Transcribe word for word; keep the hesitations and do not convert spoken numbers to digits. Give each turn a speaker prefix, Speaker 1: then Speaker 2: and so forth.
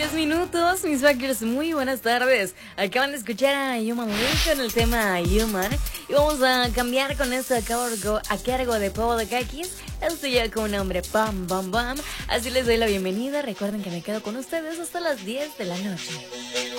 Speaker 1: diez minutos, mis backers, muy buenas tardes. Acaban de escuchar a Human League con el tema Human. Y vamos a cambiar con esto a cargo, a cargo de Pablo de Kakis. Esto ya con nombre Pam Bam Bam. Así les doy la bienvenida. Recuerden que me quedo con ustedes hasta las diez de la noche.